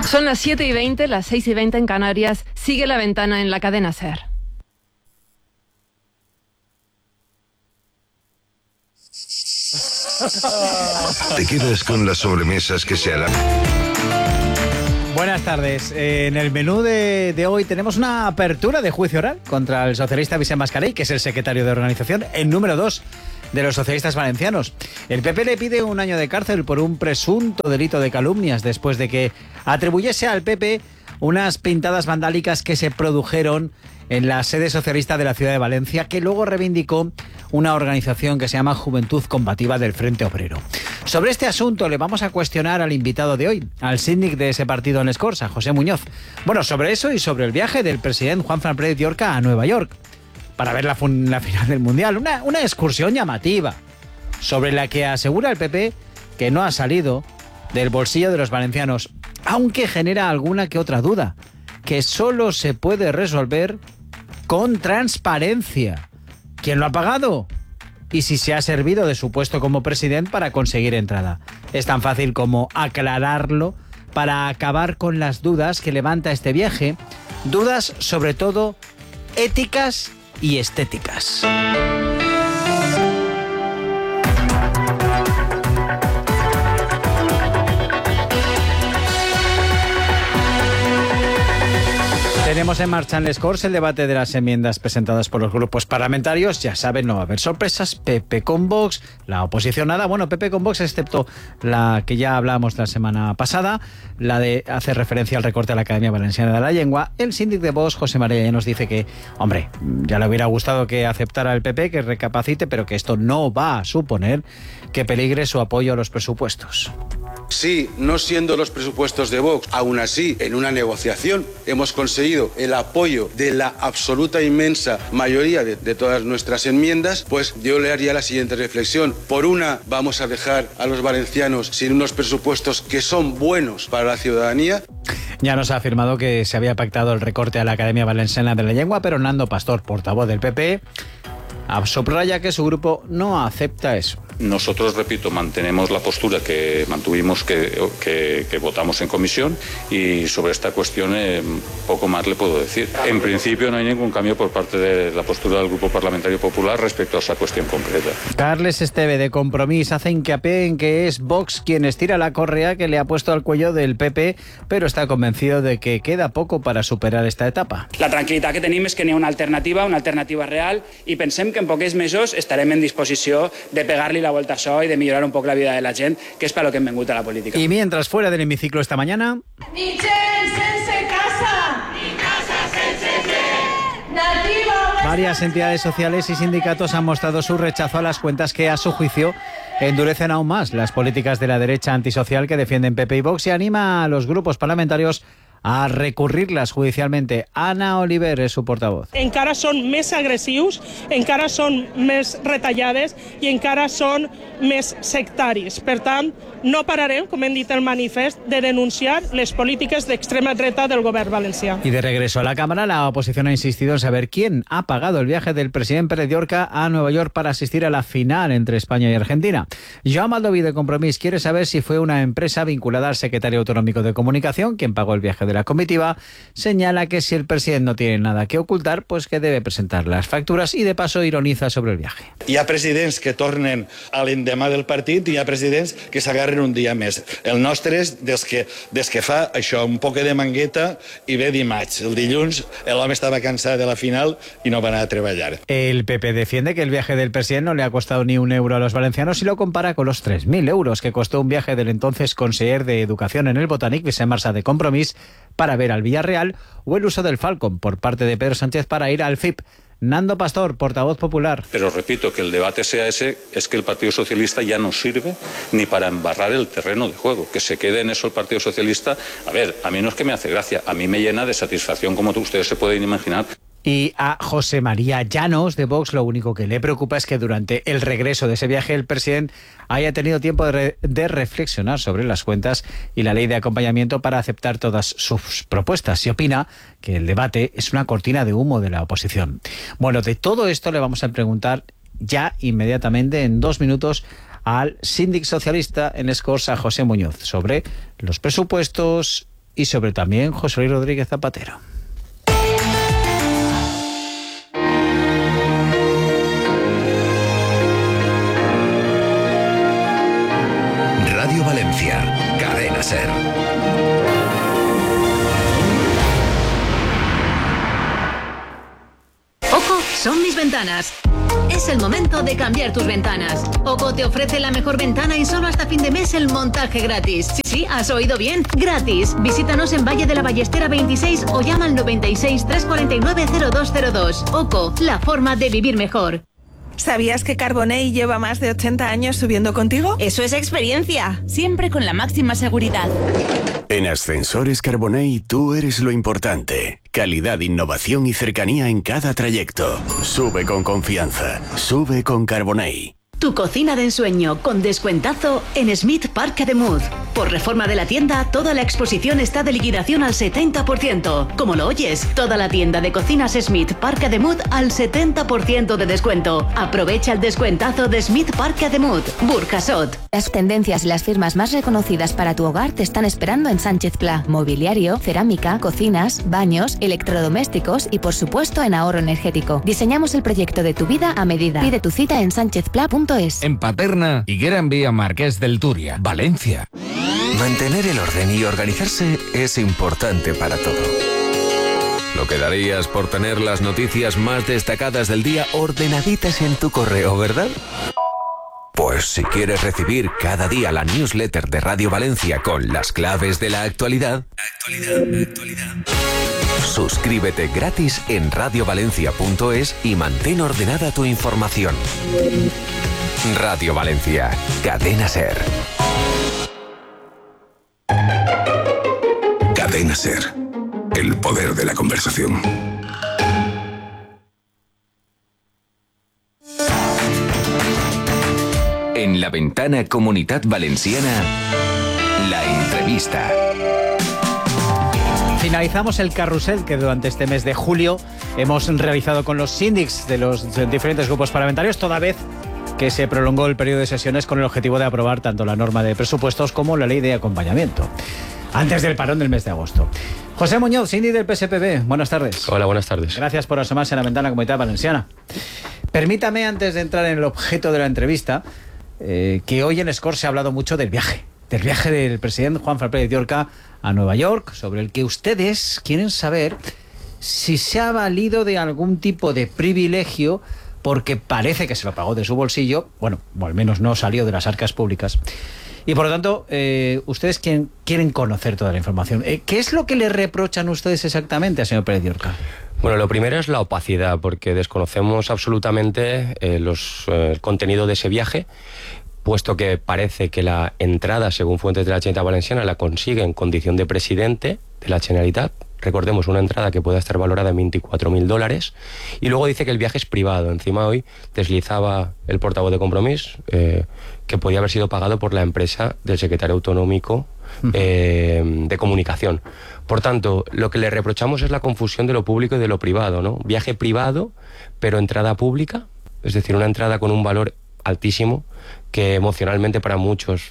Son las 7:20, las 6:20 en Canarias. Sigue La Ventana en la cadena SER. Te quedas con las sobremesas que se harán. Buenas tardes. En el menú de hoy tenemos una apertura de juicio oral contra el socialista Vicent Mascarell, que es el secretario de organización, el número 2 de los socialistas valencianos. El PP le pide 1 año de cárcel por un presunto delito de calumnias después de que atribuyese al PP unas pintadas vandálicas que se produjeron en la sede socialista de la ciudad de Valencia, que luego reivindicó una organización que se llama Juventud Combativa del Frente Obrero. Sobre este asunto le vamos a cuestionar al invitado de hoy, al síndic de ese partido en Les Corts, a José Muñoz. Bueno, sobre eso y sobre el viaje del presidente Juanfran Pérez Llorca a Nueva York para ver la final del Mundial. Una excursión llamativa sobre la que asegura el PP que no ha salido del bolsillo de los valencianos, aunque genera alguna que otra duda, que solo se puede resolver con transparencia. ¿Quién lo ha pagado? Y si se ha servido de su puesto como presidente para conseguir entrada. Es tan fácil como aclararlo para acabar con las dudas que levanta este viaje. Dudas sobre todo éticas y estéticas. Tenemos en marcha en Les Corts el debate de las enmiendas presentadas por los grupos parlamentarios. Ya saben, no va a haber sorpresas. PP con Vox, la oposición nada. Bueno, PP con Vox, excepto la que ya hablamos la semana pasada, la de hacer referencia al recorte a la Academia Valenciana de la Lengua. El síndic de Vox, José María, ya nos dice que, hombre, ya le hubiera gustado que aceptara el PP, que recapacite, pero que esto no va a suponer que peligre su apoyo a los presupuestos. Sí, no siendo los presupuestos de Vox, aún así, en una negociación hemos conseguido el apoyo de la absoluta inmensa mayoría de todas nuestras enmiendas, pues yo le haría la siguiente reflexión. Por una, vamos a dejar a los valencianos sin unos presupuestos que son buenos para la ciudadanía. Ya nos ha afirmado que se había pactado el recorte a la Academia Valenciana de la Lengua, pero Nando Pastor, portavoz del PP, subraya que su grupo no acepta eso. Nosotros, repito, mantenemos la postura que mantuvimos, que votamos en comisión, y sobre esta cuestión poco más le puedo decir. En principio no hay ningún cambio por parte de la postura del Grupo Parlamentario Popular respecto a esa cuestión concreta. Carles Esteve, de Compromís, hace hincapié en que es Vox quien estira la correa que le ha puesto al cuello del PP, però està convencido de que queda poco para superar esta etapa. La tranquil·litat que tenim és que n'hi ha una alternativa real, i pensem que en pocs mesos estarem en disposició de pegar-li la vuelta a això y de mejorar un poco la vida de la gent, que es para lo que hem vengut a la política. Y mientras, fuera del hemiciclo esta mañana... Ni gent sense casa! Ni casa sense gent! Nativa! Varias entidades sociales y sindicatos han mostrado su rechazo a las cuentas que, a su juicio, endurecen aún más las políticas de la derecha antisocial que defienden PP y Vox, y anima a los grupos parlamentarios a recurrirlas judicialmente. Ana Oliver és su portavoz. Encara són més agressius, encara són més retallades i encara són més sectaris. Per tant, no pararem, com hem dit el manifest, de denunciar les polítiques d'extrema dreta del govern valencià. Y de regreso a la Cámara, la oposición ha insistido en saber quién ha pagado el viaje del presidente Pérez Llorca a Nueva York para asistir a la final entre España y Argentina. Joan Baldoví, de Compromís, quiere saber si fue una empresa vinculada al secretario autonómico de Comunicación quien pagó el viaje de la comitiva. Señala que si el presidente no tiene nada que ocultar, pues que debe presentar las facturas, y de paso ironiza sobre el viaje. Hi ha presidents que tornen a l'endemà del partit i hi ha presidents que s'agarren un dia més. El nostre és des que fa això, un poc de mangueta i ve dimarts. El dilluns l'home estava cansat de la final i no va anar a treballar. El PP defiende que el viaje del presidente no le ha costado ni un euro a los valencianos y lo compara con los 3.000 euros que costó un viaje del entonces conseller de Educación en el Botànic, Vicent Marsà, de Compromís, para ver al Villarreal, o el uso del Falcon por parte de Pedro Sánchez para ir al FIP. Nando Pastor, portavoz popular. Pero repito, que el debate sea ese, es que el Partido Socialista ya no sirve ni para embarrar el terreno de juego. Que se quede en eso el Partido Socialista. A ver, a mí no es que me hace gracia, a mí me llena de satisfacción, como ustedes se pueden imaginar. Y a José María Llanos, de Vox, lo único que le preocupa es que durante el regreso de ese viaje el presidente haya tenido tiempo de reflexionar sobre las cuentas y la ley de acompañamiento para aceptar todas sus propuestas. Y opina que el debate es una cortina de humo de la oposición. Bueno, de todo esto le vamos a preguntar ya inmediatamente, en 2 minutos, al síndic socialista en Les Corts, a José Muñoz, sobre los presupuestos y sobre también José Luis Rodríguez Zapatero. Radio Valencia, Cadena SER. OCO son mis ventanas. Es el momento de cambiar tus ventanas. OCO te ofrece la mejor ventana y solo hasta fin de mes el montaje gratis. Sí, has oído bien, gratis. Visítanos en Valle de la Ballestera 26 o llama al 96 349 0202. OCO, la forma de vivir mejor. ¿Sabías que Carbonell lleva más de 80 años subiendo contigo? Eso es experiencia, siempre con la máxima seguridad. En Ascensores Carbonell tú eres lo importante. Calidad, innovación y cercanía en cada trayecto. Sube con confianza. Sube con Carbonell. Tu cocina de ensueño con descuentazo en Smith Parc Ademuz. Por reforma de la tienda, toda la exposición está de liquidación al 70%. Como lo oyes, toda la tienda de cocinas Smith Parc Ademuz al 70% de descuento. Aprovecha el descuentazo de Smith Parc Ademuz, Burjasot. Las tendencias y las firmas más reconocidas para tu hogar te están esperando en Sánchez Pla. Mobiliario, cerámica, cocinas, baños, electrodomésticos y por supuesto en ahorro energético. Diseñamos el proyecto de tu vida a medida. Pide tu cita en sanchezpla.es. En Paterna, Higuera en Vía Marqués del Turia, Valencia. Mantener el orden y organizarse es importante para todo. Lo que darías por tener las noticias más destacadas del día ordenaditas en tu correo, ¿verdad? Pues si quieres recibir cada día la newsletter de Radio Valencia con las claves de la actualidad, suscríbete gratis en radiovalencia.es y mantén ordenada tu información. Radio Valencia, Cadena SER. Cadena SER. El poder de la conversación. En la ventana Comunitat Valenciana, la entrevista. Finalizamos el carrusel que durante este mes de julio hemos realizado con los síndics de los diferentes grupos parlamentarios, toda vez que se prolongó el periodo de sesiones con el objetivo de aprobar tanto la norma de presupuestos como la ley de acompañamiento, antes del parón del mes de agosto. José Muñoz, síndic del PSPB, buenas tardes. Hola, buenas tardes. Gracias por asomarse a la ventana Comunitat Valenciana. Permítame, antes de entrar en el objeto de la entrevista, que hoy en Score se ha hablado mucho del viaje del presidente Juanfran Pérez Llorca a Nueva York, sobre el que ustedes quieren saber si se ha valido de algún tipo de privilegio, porque parece que se lo pagó de su bolsillo, bueno, o al menos no salió de las arcas públicas. Y por lo tanto, ustedes quieren conocer toda la información. ¿Qué es lo que le reprochan ustedes exactamente al señor Pérez Llorca? Bueno, lo primero es la opacidad, porque desconocemos absolutamente el contenido de ese viaje, puesto que parece que la entrada, según fuentes de la Generalitat Valenciana, la consigue en condición de presidente de la Generalitat. Recordemos, una entrada que puede estar valorada en $24.000, y luego dice que el viaje es privado. Encima hoy deslizaba el portavoz de Compromís que podía haber sido pagado por la empresa del secretario autonómico de comunicación. Por tanto, lo que le reprochamos es la confusión de lo público y de lo privado, ¿no? Viaje privado, pero entrada pública, es decir, una entrada con un valor altísimo que emocionalmente para muchos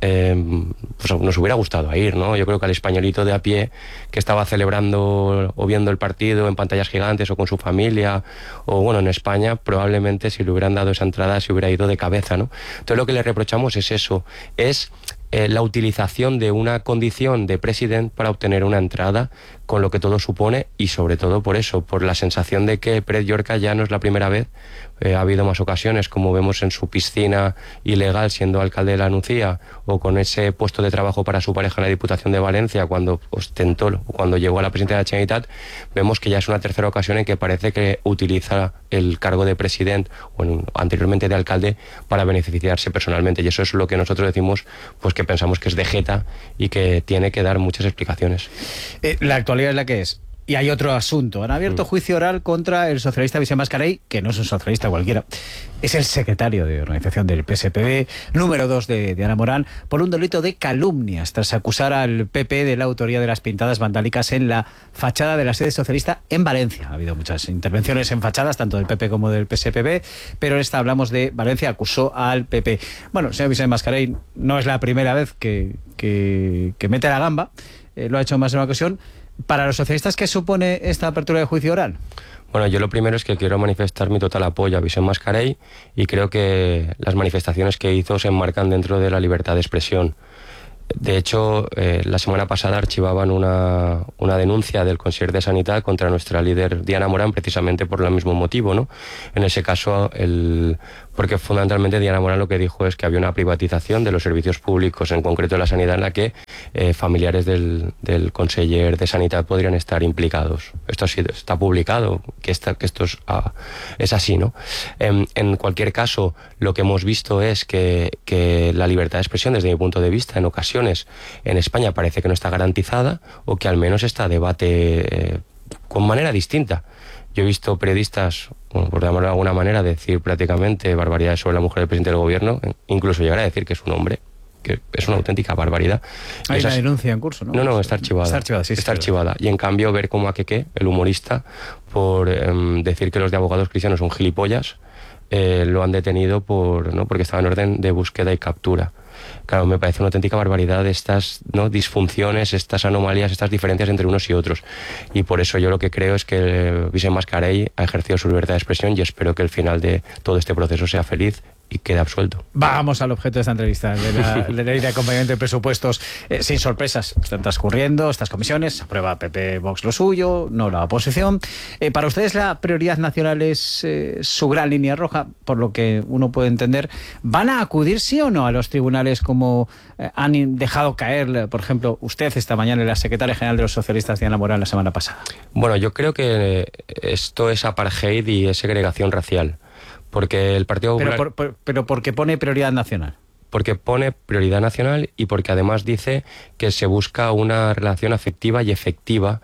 pues nos hubiera gustado ir, ¿no? Yo creo que al españolito de a pie que estaba celebrando o viendo el partido en pantallas gigantes o con su familia o bueno, en España, probablemente si le hubieran dado esa entrada se hubiera ido de cabeza, ¿no? Entonces lo que le reprochamos es eso, es la utilización de una condición de presidente para obtener una entrada, con lo que todo supone, y sobre todo por eso, por la sensación de que Pérez Llorca ya no es la primera vez. Ha habido más ocasiones, como vemos en su piscina ilegal siendo alcalde de La Nucía, o con ese puesto de trabajo para su pareja en la Diputación de Valencia cuando ostentó, cuando llegó a la presidencia de la Generalitat. Vemos que ya es una tercera ocasión en que parece que utiliza el cargo de presidente, o anteriormente de alcalde, para beneficiarse personalmente, y eso es lo que nosotros decimos, pues que pensamos que es de jeta y que tiene que dar muchas explicaciones. La actualidad es la que es. Y hay otro asunto. Han abierto juicio oral contra el socialista Vicent Mascarell, que no es un socialista cualquiera. Es el secretario de organización del PSPB, número 2 de Ana Morán, por un delito de calumnias, tras acusar al PP de la autoría de las pintadas vandálicas en la fachada de la sede socialista en Valencia. Ha habido muchas intervenciones en fachadas, tanto del PP como del PSPB, pero en esta hablamos de Valencia, acusó al PP. Bueno, el señor Vicent Mascarell no es la primera vez que mete la gamba. lo ha hecho en más de una ocasión. Para los socialistas, ¿qué supone esta apertura de juicio oral? Bueno, yo lo primero es que quiero manifestar mi total apoyo a Vicent Mascarell y creo que las manifestaciones que hizo se enmarcan dentro de la libertad de expresión. De hecho, la semana pasada archivaban una denuncia del Conseller de Sanidad contra nuestra líder Diana Morán, precisamente por el mismo motivo, ¿no? En ese caso, porque fundamentalmente Diana Morán lo que dijo es que había una privatización de los servicios públicos, en concreto de la sanidad, en la que familiares del Conseller de Sanidad podrían estar implicados. Esto está publicado, que esto es así, ¿no? En cualquier caso, lo que hemos visto es que la libertad de expresión, desde mi punto de vista, en ocasiones en España parece que no está garantizada, o que al menos está a debate con manera distinta. Yo he visto periodistas, por llamarlo de alguna manera, decir prácticamente barbaridades sobre la mujer del presidente del gobierno, incluso llegar a decir que es un hombre, que es una auténtica barbaridad. Hay una denuncia en curso, ¿no? No, está archivada. Está archivada, sí. Está archivada. Y en cambio ver cómo Akeke, el humorista, por decir que los de Abogados Cristianos son gilipollas, lo han detenido porque estaba en orden de búsqueda y captura. Claro, me parece una auténtica barbaridad estas disfunciones, estas anomalías, estas diferencias entre unos y otros. Y por eso yo lo que creo es que Vicent Mascarell ha ejercido su libertad de expresión y espero que el final de todo este proceso sea feliz y quede absuelto. Vamos al objeto de esta entrevista, de la ley de acompañamiento de presupuestos. Sin sorpresas, están transcurriendo estas comisiones, aprueba PP Vox lo suyo, no la oposición. Para ustedes la prioridad nacional es su gran línea roja, por lo que uno puede entender. ¿Van a acudir sí o no a los tribunales como han dejado caer, por ejemplo, usted esta mañana y la secretaria general de los socialistas, Diana Morán, la semana pasada? Bueno, yo creo que esto es apartheid y es segregación racial. Porque el Partido Popular... Pero porque pone prioridad nacional. Porque pone prioridad nacional y porque además dice que se busca una relación afectiva y efectiva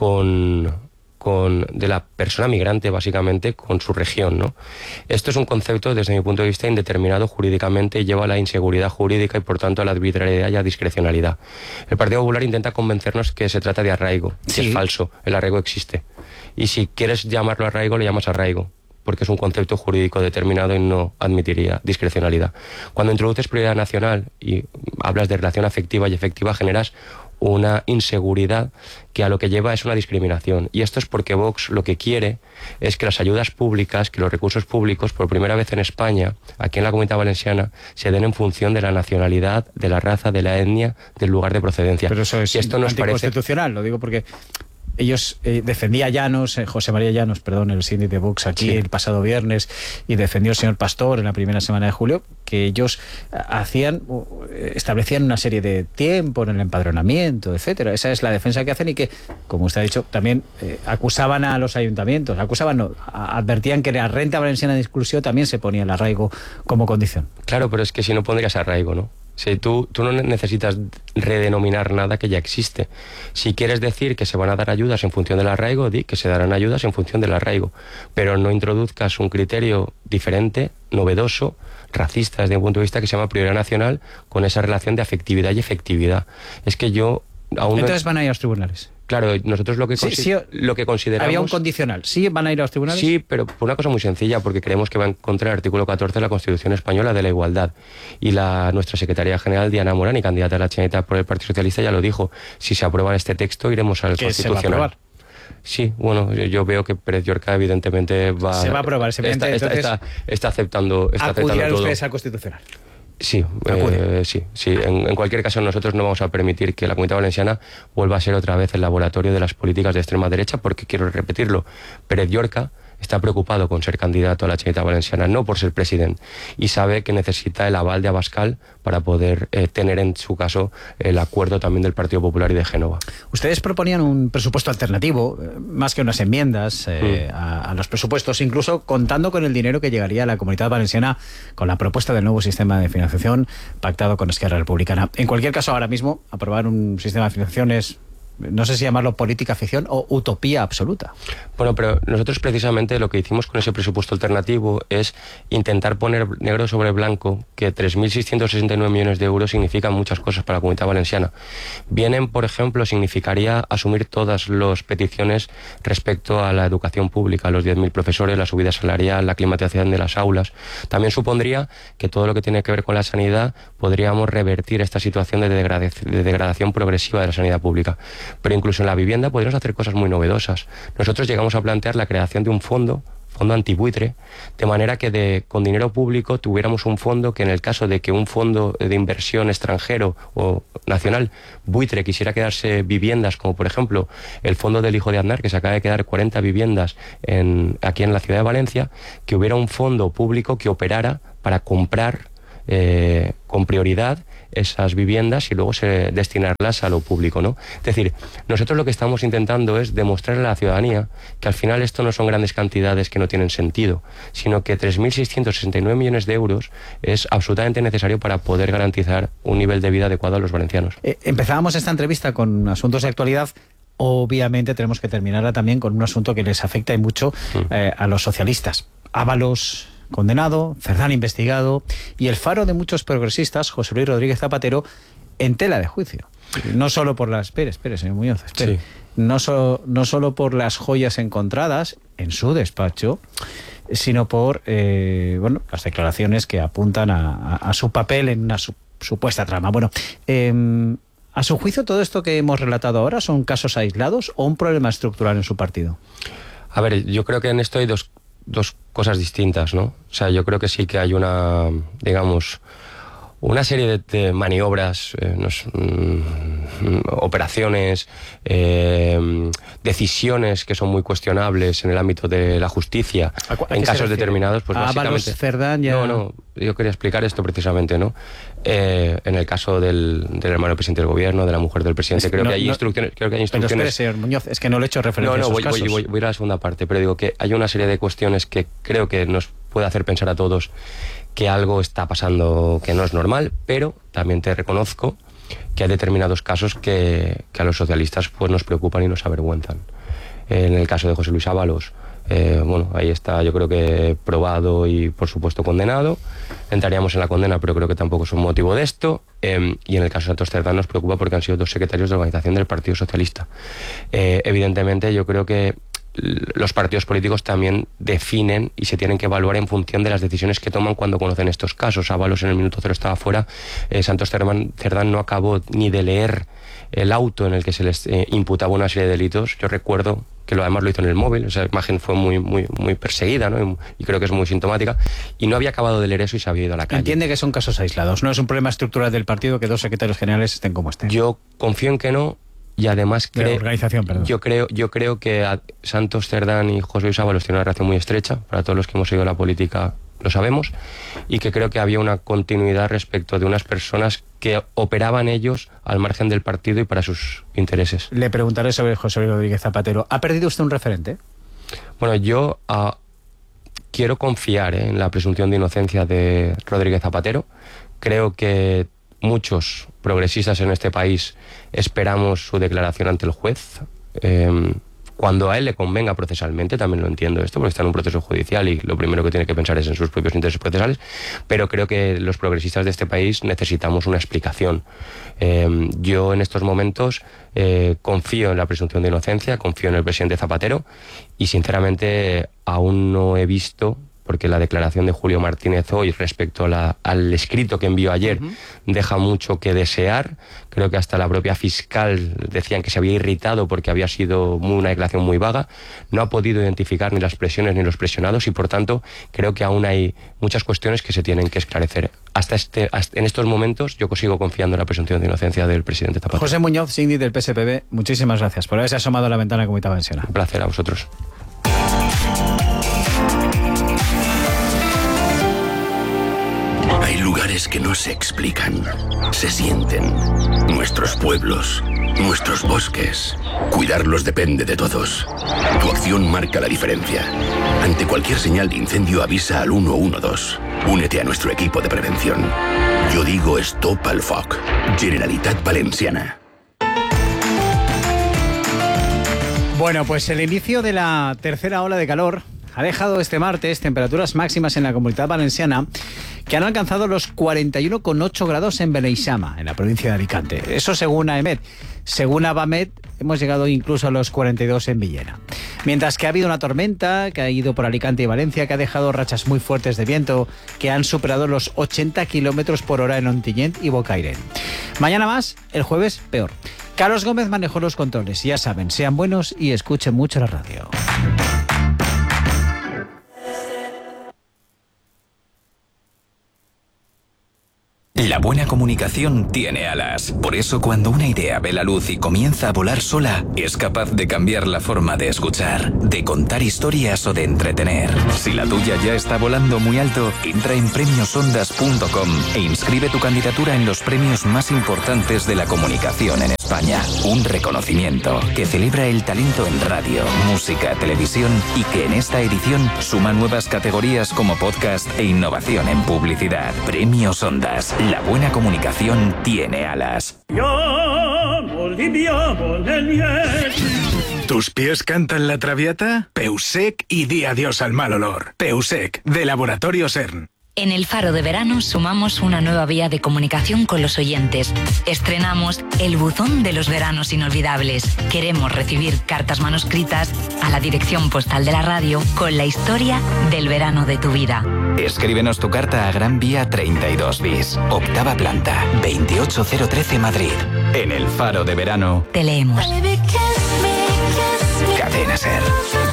de la persona migrante, básicamente, con su región, ¿no? Esto es un concepto, desde mi punto de vista, indeterminado jurídicamente y lleva a la inseguridad jurídica y, por tanto, a la arbitrariedad y a discrecionalidad. El Partido Popular intenta convencernos que se trata de arraigo, que es falso, el arraigo existe. Y si quieres llamarlo arraigo, le llamas arraigo, porque es un concepto jurídico determinado y no admitiría discrecionalidad. Cuando introduces prioridad nacional y hablas de relación afectiva y efectiva, generas una inseguridad que a lo que lleva es una discriminación. Y esto es porque Vox lo que quiere es que las ayudas públicas, que los recursos públicos, por primera vez en España, aquí en la Comunidad Valenciana, se den en función de la nacionalidad, de la raza, de la etnia, del lugar de procedencia. Pero eso es anticonstitucional, lo digo porque... Ellos defendía Llanos, José María Llanos, el síndic de Vox aquí el pasado viernes, y defendió el señor Pastor en la primera semana de julio, que ellos establecían una serie de tiempo en el empadronamiento, etcétera. Esa es la defensa que hacen y que, como usted ha dicho, también acusaban a los ayuntamientos, advertían que la renta valenciana de exclusión también se ponía el arraigo como condición. Claro, pero es que si no pondrías arraigo, ¿no? Si tú no necesitas redenominar nada que ya existe. Si quieres decir que se van a dar ayudas en función del arraigo, di que se darán ayudas en función del arraigo. Pero no introduzcas un criterio diferente, novedoso, racista desde mi punto de vista, que se llama prioridad nacional, con esa relación de afectividad y efectividad. Es que yo aún Entonces van a ir a los tribunales. Claro, nosotros lo que consideramos... Había un condicional. ¿Sí van a ir a los tribunales? Sí, pero por una cosa muy sencilla, porque creemos que va en contra del artículo 14 de la Constitución Española de la igualdad. Y nuestra secretaria general, Diana Morán, y candidata a la Generalitat por el Partido Socialista, ya lo dijo. Si se aprueba este texto, iremos al Constitucional. ¿Se va a aprobar? Sí, bueno, yo veo que Pérez Llorca evidentemente se va a aprobar. Está aceptando ¿acudirán todo. ustedes al Constitucional? Sí, sí. En cualquier caso, nosotros no vamos a permitir que la Comunidad Valenciana vuelva a ser otra vez el laboratorio de las políticas de extrema derecha, porque, quiero repetirlo, Pérez Llorca está preocupado con ser candidato a la Generalitat Valenciana, no por ser presidente, y sabe que necesita el aval de Abascal para poder tener en su caso el acuerdo también del Partido Popular y de Génova. Ustedes proponían un presupuesto alternativo, más que unas enmiendas a los presupuestos, incluso contando con el dinero que llegaría a la Comunidad Valenciana con la propuesta del nuevo sistema de financiación pactado con Esquerra Republicana. En cualquier caso, ahora mismo, aprobar un sistema de financiación es no sé si llamarlo política ficción o utopía absoluta. Bueno, pero nosotros precisamente lo que hicimos con ese presupuesto alternativo es intentar poner negro sobre blanco que 3.669 millones de euros significan muchas cosas para la Comunidad Valenciana. Vienen, por ejemplo, significaría asumir todas las peticiones respecto a la educación pública, los 10.000 profesores, la subida salarial, la climatización de las aulas. También supondría que todo lo que tiene que ver con la sanidad podríamos revertir esta situación de degradación progresiva de la sanidad pública. Pero incluso en la vivienda podríamos hacer cosas muy novedosas. Nosotros llegamos a plantear la creación de un fondo antibuitre, de manera que con dinero público tuviéramos un fondo que en el caso de que un fondo de inversión extranjero o nacional buitre quisiera quedarse viviendas, como por ejemplo el fondo del hijo de Aznar, que se acaba de quedar 40 viviendas aquí en la ciudad de Valencia, que hubiera un fondo público que operara para comprar con prioridad esas viviendas y luego destinarlas a lo público, ¿no? Es decir, nosotros lo que estamos intentando es demostrarle a la ciudadanía que al final esto no son grandes cantidades que no tienen sentido, sino que 3.669 millones de euros es absolutamente necesario para poder garantizar un nivel de vida adecuado a los valencianos. Empezábamos esta entrevista con asuntos de actualidad. Obviamente tenemos que terminarla también con un asunto que les afecta y mucho a los socialistas. Ábalos condenado, Cerdán investigado y el faro de muchos progresistas, José Luis Rodríguez Zapatero, en tela de juicio. No solo por las... Espere, señor Muñoz, espere. Sí. No solo por las joyas encontradas en su despacho, sino por las declaraciones que apuntan a su papel en una supuesta trama. Bueno, a su juicio, todo esto que hemos relatado ahora son casos aislados o un problema estructural en su partido. A ver, yo creo que en esto hay dos cosas distintas, ¿no? O sea, yo creo que sí que hay una serie de maniobras, operaciones, decisiones que son muy cuestionables en el ámbito de la justicia, en casos determinados, pues básicamente... Cerdán ya... No, yo quería explicar esto precisamente, ¿no? En el caso del hermano del presidente del gobierno, de la mujer del presidente, creo que hay instrucciones... Pero espere, señor Muñoz, es que no le he hecho referencia a esos casos. Voy a ir a la segunda parte, pero digo que hay una serie de cuestiones que creo que nos puede hacer pensar a todos que algo está pasando que no es normal, pero también te reconozco que hay determinados casos que a los socialistas pues nos preocupan y nos avergüenzan. En el caso de José Luis Ábalos, ahí está, yo creo que probado y por supuesto condenado. Entraríamos en la condena, pero creo que tampoco es un motivo de esto. Y en el caso de Santos Cerdán nos preocupa porque han sido 2 secretarios de organización del Partido Socialista. Evidentemente yo creo que los partidos políticos también definen y se tienen que evaluar en función de las decisiones que toman cuando conocen estos casos. Ábalos en el minuto 0 estaba fuera, Santos Cerdán no acabó ni de leer el auto en el que se les imputaba una serie de delitos. Yo recuerdo que además lo hizo en el móvil, esa imagen fue muy perseguida, ¿no? Y creo que es muy sintomática, y no había acabado de leer eso y se había ido a la calle. Entiende que son casos aislados, no es un problema estructural del partido que 2 secretarios generales estén como estén. Yo confío en que no. Y además yo creo que a Santos Cerdán y José Luis Ábalos tienen una relación muy estrecha, para todos los que hemos seguido la política lo sabemos, y que creo que había una continuidad respecto de unas personas que operaban ellos al margen del partido y para sus intereses. Le preguntaré sobre José Luis Rodríguez Zapatero. ¿Ha perdido usted un referente? Bueno, yo quiero confiar en la presunción de inocencia de Rodríguez Zapatero. Creo que muchos progresistas en este país esperamos su declaración ante el juez. Cuando a él le convenga procesalmente, también lo entiendo esto, porque está en un proceso judicial y lo primero que tiene que pensar es en sus propios intereses procesales, pero creo que los progresistas de este país necesitamos una explicación. Yo en estos momentos confío en la presunción de inocencia, confío en el presidente Zapatero y sinceramente aún no he visto, porque la declaración de Julio Martínez hoy respecto al escrito que envió ayer deja mucho que desear. Creo que hasta la propia fiscal decían que se había irritado porque había sido una declaración muy vaga. No ha podido identificar ni las presiones ni los presionados y por tanto creo que aún hay muchas cuestiones que se tienen que esclarecer. Hasta en estos momentos yo sigo confiando en la presunción de inocencia del presidente Zapatero. José Muñoz, síndic del PSPB, muchísimas gracias por haberse asomado a la ventana de Comunidad Valenciana. Un placer, a vosotros. Hay lugares que no se explican, se sienten. Nuestros pueblos, nuestros bosques. Cuidarlos depende de todos. Tu acción marca la diferencia. Ante cualquier señal de incendio avisa al 112. Únete a nuestro equipo de prevención. Yo digo Stop al Foc. Generalitat Valenciana. Bueno, pues el inicio de la tercera ola de calor ha dejado este martes temperaturas máximas en la Comunidad Valenciana que han alcanzado los 41,8 grados en Beneixama, en la provincia de Alicante. Eso según AEMET. Según ABAMET, hemos llegado incluso a los 42 en Villena. Mientras que ha habido una tormenta que ha ido por Alicante y Valencia, que ha dejado rachas muy fuertes de viento que han superado los 80 kilómetros por hora en Ontinyent y Bocairent. Mañana más, el jueves peor. Carlos Gómez manejó los controles. Ya saben, sean buenos y escuchen mucho la radio. La buena comunicación tiene alas. Por eso, cuando una idea ve la luz y comienza a volar sola, es capaz de cambiar la forma de escuchar, de contar historias o de entretener. Si la tuya ya está volando muy alto, entra en premiosondas.com e inscribe tu candidatura en los premios más importantes de la comunicación en España. Un reconocimiento que celebra el talento en radio, música, televisión y que en esta edición suma nuevas categorías como podcast e innovación en publicidad. Premios Ondas. La buena comunicación tiene alas. ¿Tus pies cantan la traviata? Peusec y di adiós al mal olor. Peusec, de Laboratorio CERN. En el Faro de Verano sumamos una nueva vía de comunicación con los oyentes. Estrenamos el buzón de los veranos inolvidables. Queremos recibir cartas manuscritas a la dirección postal de la radio con la historia del verano de tu vida. Escríbenos tu carta a Gran Vía 32 bis, octava planta, 28013 Madrid. En el Faro de Verano te leemos. Cadena SER.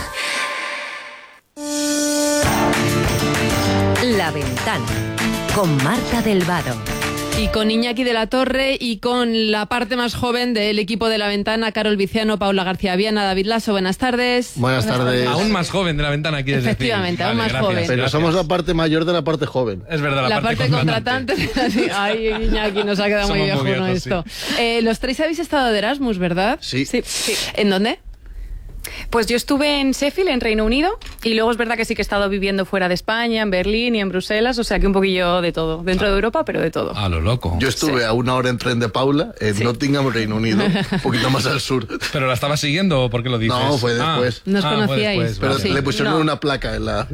La Ventana, con Marta del Vado. Y con Iñaki de la Torre y con la parte más joven del equipo de La Ventana, Carol Viciano, Paula García Viana, David Lasso. Buenas tardes. Buenas tardes. Aún más joven de La Ventana, quieres decir. Efectivamente, aún más joven. Pero somos la parte mayor de la parte joven. Es verdad, la parte contratante. Ay, Iñaki, nos ha quedado muy viejo viejos, esto. Sí. Los tres habéis estado de Erasmus, ¿verdad? Sí. ¿En dónde? Pues yo estuve en Sheffield, en Reino Unido, y luego es verdad que sí que he estado viviendo fuera de España, en Berlín y en Bruselas, o sea que un poquillo de todo, dentro de Europa, pero de todo. A lo loco. Yo estuve a una hora en tren de Paula, en Nottingham, Reino Unido, un poquito más al sur. ¿Pero la estabas siguiendo o por qué lo dices? No, fue después. Nos conocíais. Pero le pusieron una placa en la...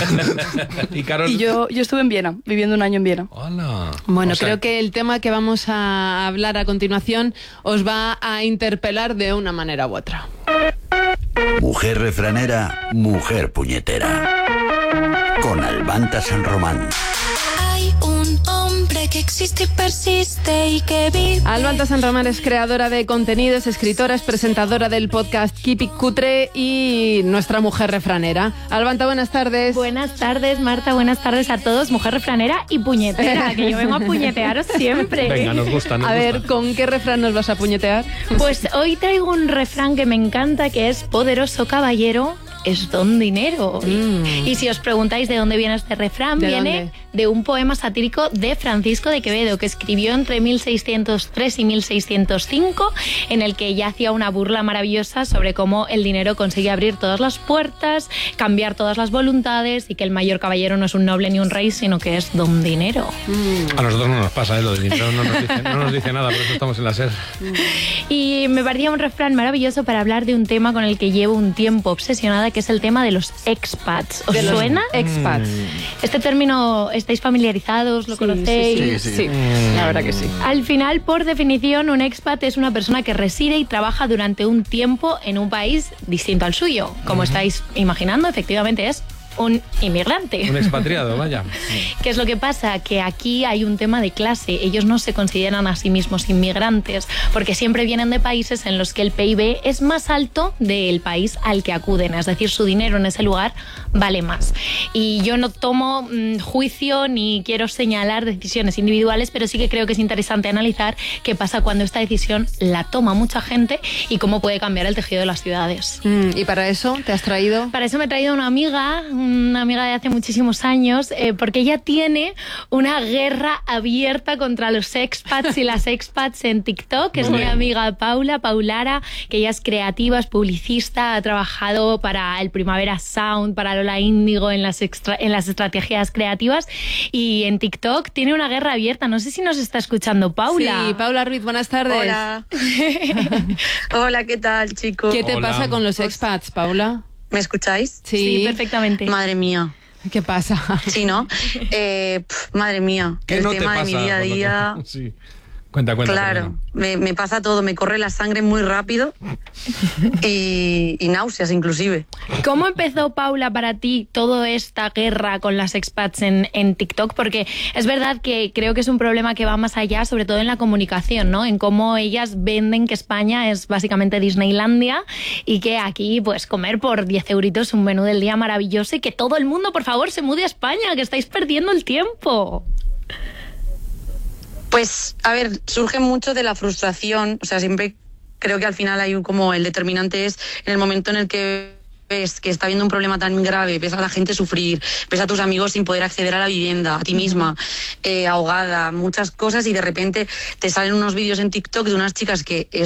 ¿Y Carol? Y yo estuve en Viena, viviendo un año en Viena. Hola. Bueno, creo que el tema que vamos a hablar a continuación os va a interpelar de una manera u otra. Mujer refranera, mujer puñetera. Con Albanta San Román. Hay un hombre que existe y persiste y que vive. Albanta San Román es creadora de contenidos, escritora, es presentadora del podcast Keep It Cutre y nuestra mujer refranera. Albanta, buenas tardes. Buenas tardes, Marta, buenas tardes a todos. Mujer refranera y puñetera, que yo vengo a puñetearos siempre. Venga, nos gusta. A ver, ¿con qué refrán nos vas a puñetear? Pues hoy traigo un refrán que me encanta, que es: poderoso caballero es don dinero. Y si os preguntáis de dónde viene este refrán, viene de un poema satírico de Francisco de Quevedo, que escribió entre 1603 y 1605, en el que ya hacía una burla maravillosa sobre cómo el dinero consigue abrir todas las puertas, cambiar todas las voluntades, y que el mayor caballero no es un noble ni un rey, sino que es don dinero. A nosotros no nos pasa, lo del dinero no nos dice nada, por eso estamos en la SER. Y me parecía un refrán maravilloso para hablar de un tema con el que llevo un tiempo obsesionada, que es el tema de los expats. ¿Os suena? Expats. Este término, ¿estáis familiarizados? ¿Lo conocéis? Sí, la verdad que sí. Al final, por definición, un expat es una persona que reside y trabaja durante un tiempo en un país distinto al suyo. Como estáis imaginando, efectivamente es un inmigrante. Un expatriado, vaya. ¿Qué es lo que pasa? Que aquí hay un tema de clase. Ellos no se consideran a sí mismos inmigrantes, porque siempre vienen de países en los que el PIB es más alto del país al que acuden. Es decir, su dinero en ese lugar vale más. Y yo no tomo juicio ni quiero señalar decisiones individuales, pero sí que creo que es interesante analizar qué pasa cuando esta decisión la toma mucha gente y cómo puede cambiar el tejido de las ciudades. ¿Y para eso te has traído? Para eso me he traído una amiga una amiga de hace muchísimos años, porque ella tiene una guerra abierta contra los expats y las expats en TikTok, que es mi amiga Paulara, que ella es creativa, es publicista, ha trabajado para el Primavera Sound, para Lola Índigo en las estrategias creativas, y en TikTok tiene una guerra abierta. No sé si nos está escuchando Paula. Sí, Paula Ruiz, buenas tardes. Hola. Hola, ¿qué tal, chicos? ¿Qué te pasa con los expats, Paula? ¿Me escucháis? Sí, perfectamente. Madre mía. ¿Qué pasa? Sí, ¿no? Madre mía. El tema de mi día a día... Sí. Cuenta. Claro, me pasa todo, me corre la sangre muy rápido y náuseas inclusive. ¿Cómo empezó, Paula, para ti toda esta guerra con las expats en TikTok? Porque es verdad que creo que es un problema que va más allá, sobre todo en la comunicación, ¿no? En cómo ellas venden que España es básicamente Disneylandia y que aquí, pues, comer por 10 euritos un menú del día maravilloso y que todo el mundo, por favor, se mude a España, que estáis perdiendo el tiempo. Pues, a ver, surge mucho de la frustración, o sea, siempre creo que al final hay como el determinante es en el momento en el que ves que está habiendo un problema tan grave, ves a la gente sufrir, ves a tus amigos sin poder acceder a la vivienda, a ti misma, ahogada, muchas cosas, y de repente te salen unos vídeos en TikTok de unas chicas que